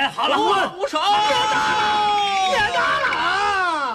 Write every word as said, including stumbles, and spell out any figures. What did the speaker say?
哎，好了好了， 五手， 别打了，别打了。